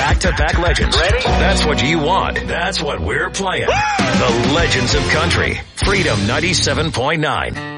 back-to-back legends. Ready? That's what you want. That's what we're playing. The Legends of Country. Freedom 97.9.